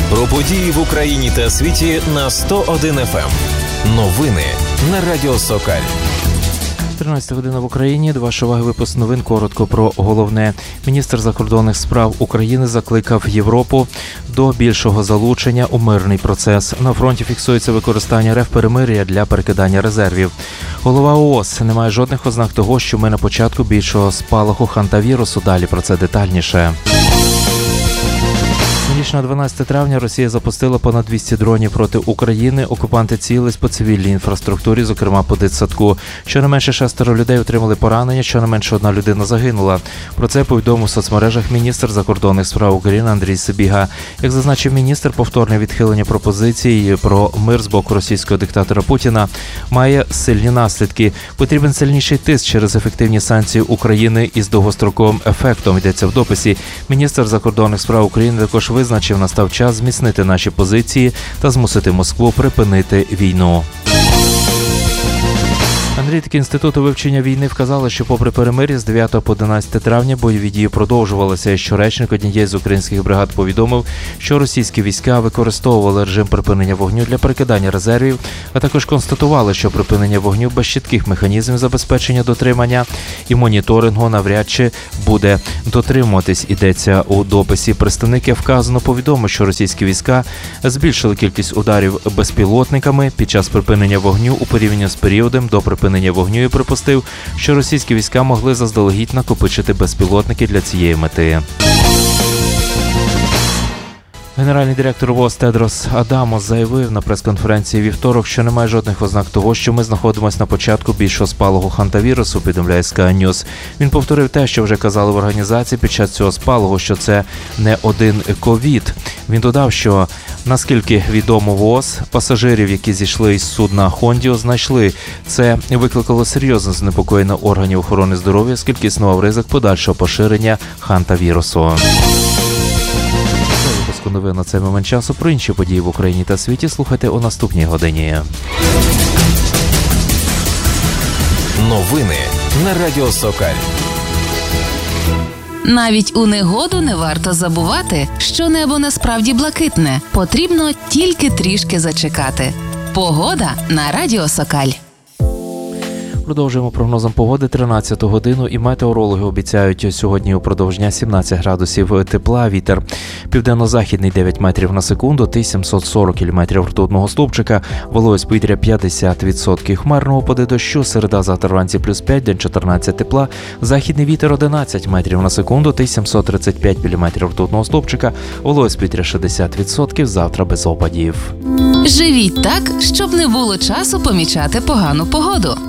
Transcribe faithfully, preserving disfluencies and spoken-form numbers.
Про події в Україні та світі на сто один еф ем. Новини на Радіо Сокаль. тринадцята година в Україні. До вашої уваги випуск новин. Коротко про головне. Міністр закордонних справ України закликав Європу до більшого залучення у мирний процес. На фронті фіксується використання РФ перемир'я для перекидання резервів. Голова ООС: немає жодних ознак того, що ми на початку більшого спалаху хантавірусу. Далі про це детальніше. Ніч на дванадцяте травня Росія запустила понад двісті дронів проти України. Окупанти цілились по цивільній інфраструктурі, зокрема по дитсадку. Щонайменше шестеро людей отримали поранення, щонайменше одна людина загинула. Про це повідомив у соцмережах міністр закордонних справ України Андрій Сибіга. Як зазначив міністр, повторне відхилення пропозиції про мир з боку російського диктатора Путіна має сильні наслідки. Потрібен сильніший тиск через ефективні санкції України із довгостроковим ефектом, йдеться в дописі. Міністр закордонних справ України також визначив, настав час зміцнити наші позиції та змусити Москву припинити війну. Аналітики Інституту вивчення війни вказали, що попри перемир'я з дев'ятого по одинадцяте травня бойові дії продовжувалися, і що речник однієї з українських бригад повідомив, що російські війська використовували режим припинення вогню для перекидання резервів, а також констатували, що припинення вогню без чітких механізмів забезпечення дотримання і моніторингу навряд чи буде дотримуватись, йдеться у дописі. Представник вказано повідомив, що російські війська збільшили кількість ударів безпілотниками під час припинення вогню у порівнянні з періодом до припинення вогню і припустив, що російські війська могли заздалегідь накопичити безпілотники для цієї мети. Генеральний директор ВООЗ Тедрос Адамос заявив на прес-конференції вівторок, що немає жодних ознак того, що ми знаходимося на початку більшого спалаху хантавірусу, повідомляє Sky News. Він повторив те, що вже казали в організації під час цього спалаху, що це не один ковід. Він додав, що, наскільки відомо ВООЗ, пасажирів, які зійшли із судна Хондіо, знайшли. Це викликало серйозне занепокоєння органів охорони здоров'я, оскільки існував ризик подальшого поширення хантавірусу. Новин на цей момент часу. Про інші події в Україні та світі слухайте у наступній годині. Новини на Радіо Сокаль. Навіть у негоду не варто забувати, що небо насправді блакитне. Потрібно тільки трішки зачекати. Погода на Радіо Сокаль. Продовжуємо прогнозом погоди тринадцяту годину, і метеорологи обіцяють сьогодні упродовж дня сімнадцять градусів тепла, вітер південно-західний дев'ять метрів на секунду, сімсот сорок кілометрів ртутного стовпчика, вологість повітря п'ятдесят відсотків, хмарного опади дощу, середа, завтра вранці плюс п'ять, день чотирнадцять тепла, західний вітер одинадцять метрів на секунду, сімсот тридцять п'ять міліметрів ртутного стовпчика, вологість повітря шістдесят відсотків, завтра без опадів. Живіть так, щоб не було часу помічати погану погоду.